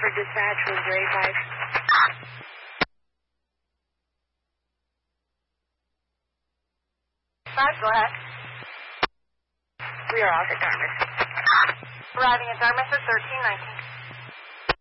Hartford Dispatch was your 85. Go ahead. We are out at Dartmouth. Arriving at Dartmouth at 1319.